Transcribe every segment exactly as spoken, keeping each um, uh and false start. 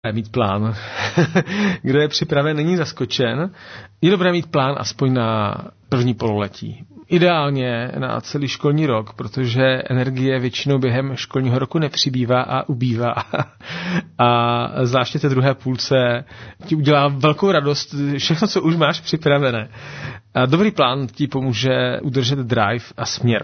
mít plán. Kdo je připraven, není zaskočen. Je dobré mít plán aspoň na první pololetí. Ideálně na celý školní rok, protože energie většinou během školního roku nepřibývá a ubývá. A zvláště té druhé půlce ti udělá velkou radost všechno, co už máš připravené. A dobrý plán ti pomůže udržet drive a směr.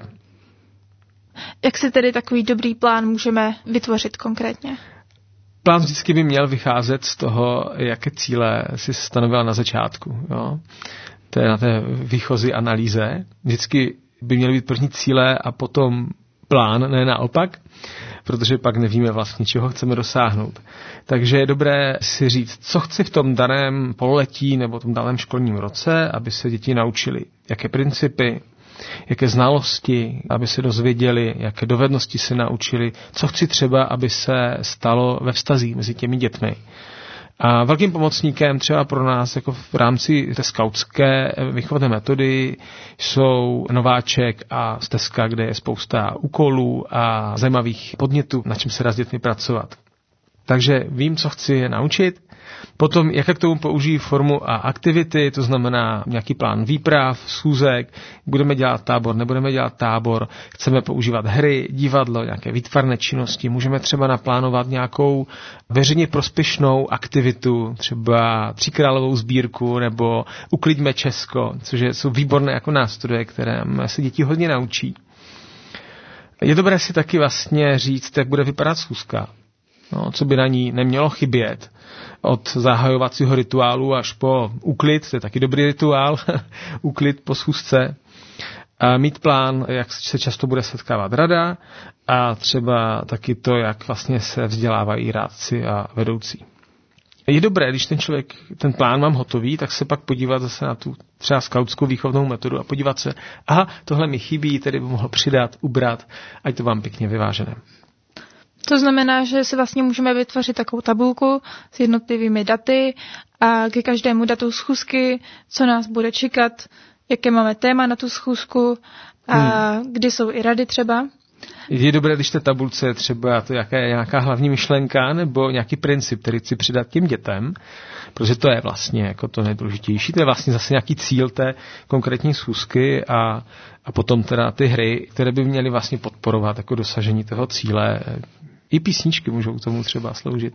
Jak si tedy takový dobrý plán můžeme vytvořit konkrétně? Plán vždycky by měl vycházet z toho, jaké cíle si stanovila na začátku. Jo? To je na té výchozí analýze. Vždycky by měly být první cíle a potom plán, ne naopak, protože pak nevíme vlastně, čeho chceme dosáhnout. Takže je dobré si říct, co chci v tom daném pololetí nebo tom daném školním roce, aby se děti naučili, jaké principy, jaké znalosti, aby se dozvěděli, jaké dovednosti se naučili, co chci třeba, aby se stalo ve vztazích mezi těmi dětmi. A velkým pomocníkem třeba pro nás jako v rámci té skautské výchovné metody jsou Nováček a Stezka, kde je spousta úkolů a zajímavých podnětů, na čem se dá s dětmi pracovat. Takže vím, co chci je naučit. Potom, jak k tomu použijí formu a aktivity, to znamená nějaký plán výprav, schůzek, budeme dělat tábor, nebudeme dělat tábor, chceme používat hry, divadlo, nějaké výtvarné činnosti, můžeme třeba naplánovat nějakou veřejně prospěšnou aktivitu, třeba tříkrálovou sbírku nebo Uklidíme Česko, což jsou výborné jako nástroje, které se děti hodně naučí. Je dobré si taky vlastně říct, jak bude vypadat schůzka. No, co by na ní nemělo chybět. Od zahajovacího rituálu až po úklid, to je taky dobrý rituál, úklid po schůzce. A mít plán, jak se často bude setkávat rada a třeba taky to, jak vlastně se vzdělávají rádci a vedoucí. Je dobré, když ten člověk, ten plán mám hotový, tak se pak podívat zase na tu třeba skautskou výchovnou metodu a podívat se, aha, tohle mi chybí, tedy by mohl přidat, ubrat, ať to vám pěkně vyvážené. To znamená, že si vlastně můžeme vytvořit takovou tabulku s jednotlivými daty a ke každému datu schůzky, co nás bude čekat, jaké máme téma na tu schůzku a hmm. kdy jsou i rady třeba. Je dobré, když té tabulce třeba to jaká je nějaká hlavní myšlenka nebo nějaký princip, který chci přidat těm dětem, protože to je vlastně jako to nejdůležitější. To je vlastně zase nějaký cíl té konkrétní schůzky a, a potom teda ty hry, které by měly vlastně podporovat jako dosažení toho cíle. I písničky můžou k tomu třeba sloužit.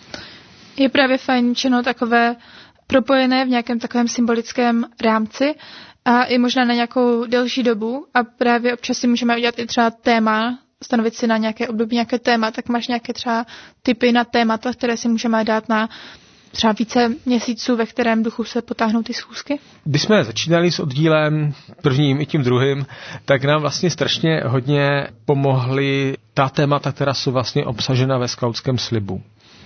Je právě fajn čino takové propojené v nějakém takovém symbolickém rámci a i možná na nějakou delší dobu a právě občas si můžeme udělat i třeba téma, stanovit si na nějaké období nějaké téma, tak máš nějaké třeba typy na témata, které si můžeme dát na třeba více měsíců, ve kterém duchu se potáhnou ty schůzky? Když jsme začínali s oddílem prvním i tím druhým, tak nám vlastně strašně hodně pomohly ta témata, která jsou vlastně obsažena ve skautském slibu.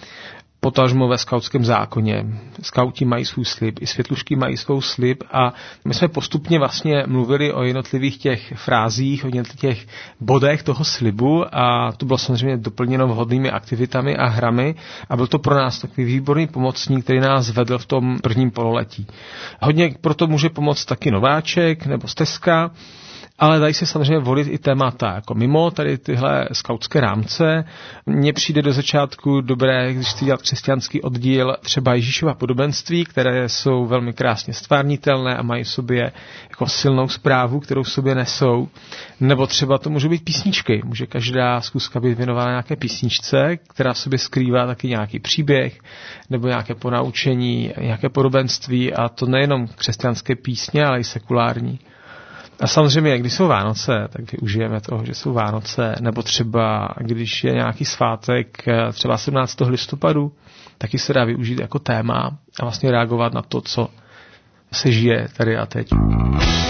Potažmo ve skautském zákoně. Skauti mají svůj slib, i světlušky mají svou slib a my jsme postupně vlastně mluvili o jednotlivých těch frázích, o jednotlivých těch bodech toho slibu a to bylo samozřejmě doplněno vhodnými aktivitami a hrami a byl to pro nás takový výborný pomocník, který nás vedl v tom prvním pololetí. Hodně proto může pomoct taky Nováček nebo Stezka, ale dají se samozřejmě volit i témata, jako mimo tady tyhle skautské rámce. Mně přijde do začátku dobré, když chci dělat křesťanský oddíl, třeba Ježíšova podobenství, které jsou velmi krásně stvárnitelné a mají v sobě jako silnou zprávu, kterou v sobě nesou. Nebo třeba to můžou být písničky. Může každá schůzka být věnována nějaké písničce, která v sobě skrývá taky nějaký příběh, nebo nějaké ponaučení, nějaké podobenství a to nejenom křesťanské písně, ale i sekulární. A samozřejmě, když jsou Vánoce, tak využijeme toho, že jsou Vánoce, nebo třeba, když je nějaký svátek, třeba sedmnáctého listopadu, taky se dá využít jako téma a vlastně reagovat na to, co se žije tady a teď.